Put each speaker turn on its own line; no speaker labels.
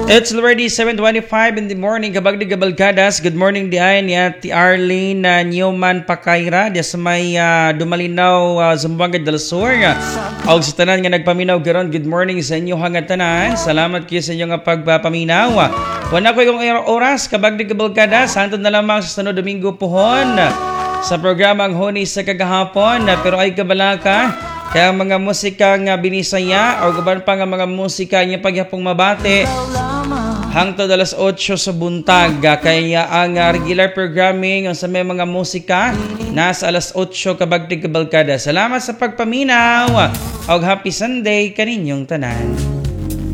It's already 7:25 in the morning. Kabagdi Gabalkadas. Good morning diyan ni Ate Arlene Newman Pakaira. Diya sa may Dumalinaw, Zamboanga del Sur. Og sa tanan nga nagpaminaw karon. Good morning sa inyo hangad tanan. Salamat kayo sa inyo nga pagpapaminaw. Wala ko yung oras. Kabagdi Gabalkadas. Hantod na lamang sa sunod Domingo pohon sa programang Huni sa Kagahapon. Pero ay kabalaka. Kaya mga musika nga binisaya o gaban pa nga mga musika niya paghapong mabate hangtod alas 8 sa buntag. Kaya ang regular programming sa may mga musika nasa alas 8 kabagdig kabalkada. Salamat sa pagpaminaw o happy Sunday kaninyong tanan.